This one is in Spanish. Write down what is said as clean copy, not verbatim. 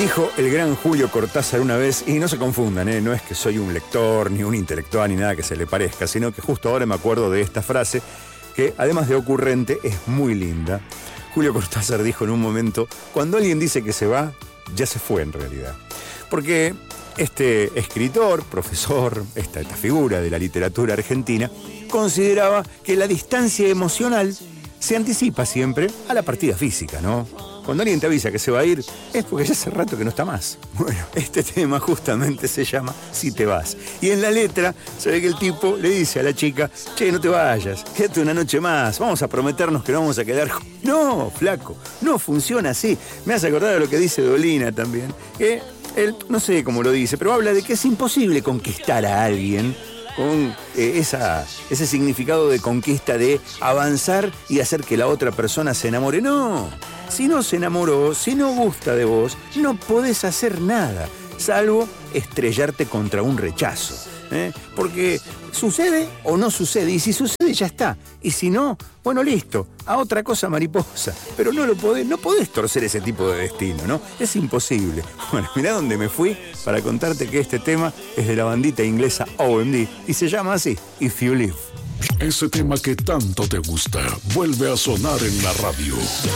Dijo el gran Julio Cortázar una vez, y no se confundan, no es que soy un lector, ni un intelectual, ni nada que se le parezca, sino que justo ahora me acuerdo de esta frase, que además de ocurrente, es muy linda. Julio Cortázar dijo en un momento, cuando alguien dice que se va, ya se fue en realidad. Porque este escritor, profesor, esta figura de la literatura argentina, consideraba que la distancia emocional se anticipa siempre a la partida física, ¿no? Cuando alguien te avisa que se va a ir, es porque ya hace rato que no está más. Bueno, este tema justamente se llama Si te vas. Y en la letra se ve que el tipo le dice a la chica, che, no te vayas, quédate una noche más, vamos a prometernos que no vamos a quedar... No, flaco, no funciona así. Me hace acordar de lo que dice Dolina también, que él, no sé cómo lo dice, pero habla de que es imposible conquistar a alguien con ese significado de conquista, de avanzar y hacer que la otra persona se enamore. No, si no se enamoró, si no gusta de vos, no podés hacer nada, salvo estrellarte contra un rechazo. Porque sucede o no sucede, y si sucede ya está, y si no, bueno, listo, a otra cosa mariposa, pero no podés torcer ese tipo de destino, ¿no? Es imposible. Bueno, mirá dónde me fui para contarte que este tema es de la bandita inglesa OMD y se llama así, If You Live. Ese tema que tanto te gusta vuelve a sonar en la radio.